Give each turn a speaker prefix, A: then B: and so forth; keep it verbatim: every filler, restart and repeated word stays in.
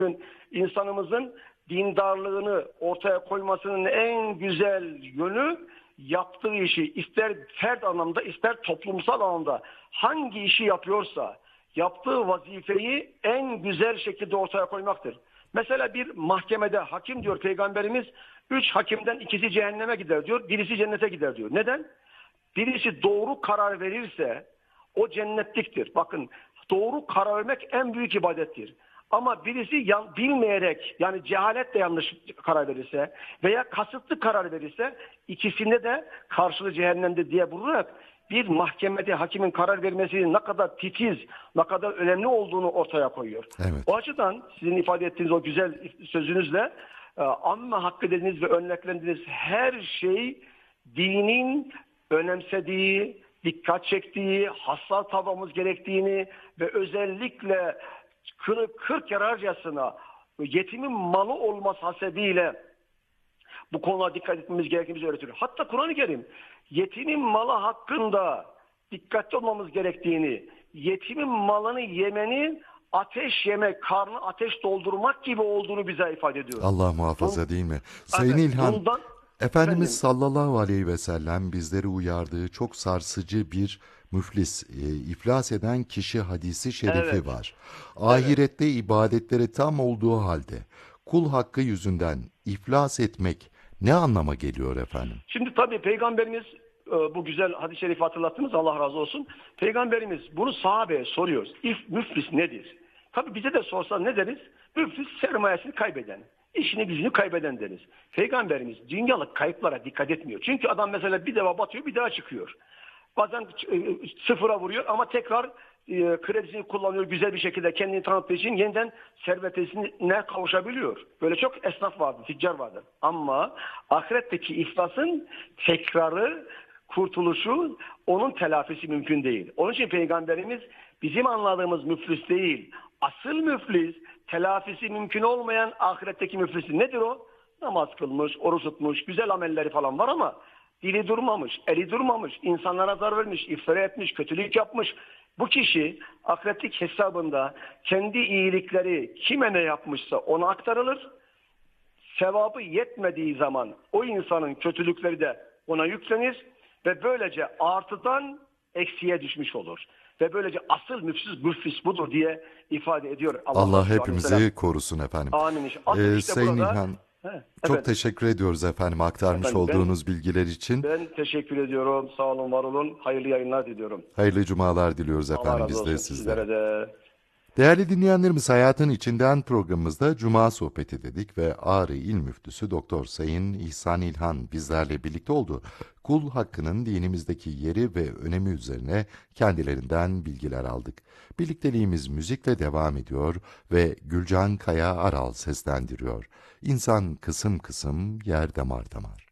A: İnsanımızın dindarlığını ortaya koymasının en güzel yönü yaptığı işi ister fert anlamda ister toplumsal anlamda hangi işi yapıyorsa yaptığı vazifeyi en güzel şekilde ortaya koymaktır. Mesela bir mahkemede hakim diyor Peygamberimiz, üç hakimden ikisi cehenneme gider diyor, birisi cennete gider diyor. Neden? Birisi doğru karar verirse o cennetliktir. Bakın, doğru karar vermek en büyük ibadettir. Ama birisi yan, bilmeyerek, yani cehaletle yanlış karar verirse veya kasıtlı karar verirse ikisinde de karşılığı cehennemde diye buyurarak bir mahkemede hakimin karar vermesinin ne kadar titiz, ne kadar önemli olduğunu ortaya koyuyor.
B: Evet.
A: O açıdan sizin ifade ettiğiniz o güzel sözünüzle e, amme hakkı dediğiniz ve örneklendiğiniz her şey dinin önemsediği, dikkat çektiği, hassas davranmamız gerektiğini ve özellikle kırk yararcasına yetimin malı olması hasebiyle bu konuda dikkat etmemiz gerektiğimizi öğretiyor. Hatta Kur'an-ı Kerim yetimin malı hakkında dikkatli olmamız gerektiğini, yetimin malını yemenin ateş yemek, karnı ateş doldurmak gibi olduğunu bize ifade ediyor.
B: Allah muhafaza, değil mi? Sayın
A: Evet,
B: İlhan,
A: bundan,
B: Efendimiz
A: efendim,
B: sallallahu aleyhi ve sellem bizleri uyardığı çok sarsıcı bir müflis, e, iflas eden kişi hadisi şerifi
A: evet,
B: var.
A: evet.
B: Ahirette ibadetleri tam olduğu halde kul hakkı yüzünden iflas etmek ne anlama geliyor efendim?
A: Şimdi tabii Peygamberimiz e, bu güzel hadis-i şerifi hatırlattınız, Allah razı olsun. Peygamberimiz bunu sahabeye soruyor. İf, müflis nedir? Tabii bize de sorsa ne deriz? Müflis sermayesini kaybeden, işini gücünü kaybeden deriz. Peygamberimiz dünyalık kayıplara dikkat etmiyor. Çünkü adam mesela bir defa batıyor, bir daha çıkıyor. Bazen e, sıfıra vuruyor ama tekrar e, kredisini kullanıyor, güzel bir şekilde kendini tanıttığı için yeniden servetesine kavuşabiliyor. Böyle çok esnaf vardı, tüccar vardı. Ama ahiretteki iflasın tekrarı, kurtuluşu, onun telafisi mümkün değil. Onun için Peygamberimiz bizim anladığımız müflis değil, asıl müflis, telafisi mümkün olmayan ahiretteki müflis. Nedir o? Namaz kılmış, oruç tutmuş, güzel amelleri falan var ama dili durmamış, eli durmamış, insanlara zarar vermiş, iftira etmiş, kötülük yapmış. Bu kişi ahiretlik hesabında kendi iyilikleri kime ne yapmışsa ona aktarılır. Sevabı yetmediği zaman o insanın kötülükleri de ona yüklenir ve böylece artıdan eksiye düşmüş olur. Ve böylece asıl müfsiz müflis budur diye ifade ediyor Allah,
B: Allah
A: Allah
B: hepimizi korusun efendim.
A: Amin. Asıl
B: Ee,
A: işte
B: Sayın
A: burada,
B: İlhan,
A: he,
B: çok
A: evet.
B: teşekkür ediyoruz efendim aktarmış
A: Efendim, ben-
B: olduğunuz bilgiler için.
A: Ben teşekkür ediyorum. Sağ olun, var olun. Hayırlı yayınlar diliyorum.
B: Hayırlı cumalar diliyoruz
A: Allah
B: efendim
A: razı
B: biz
A: olsun
B: de sizlere.
A: sizlere de.
B: Değerli dinleyenlerimiz, Hayatın İçinden programımızda Cuma sohbeti dedik ve Ağrı İl Müftüsü Doktor Sayın İhsan İlhan bizlerle birlikte oldu. Kul hakkının dinimizdeki yeri ve önemi üzerine kendilerinden bilgiler aldık. Birlikteliğimiz müzikle devam ediyor ve Gülcan Kaya Aral seslendiriyor. İnsan kısım kısım, yer damar damar.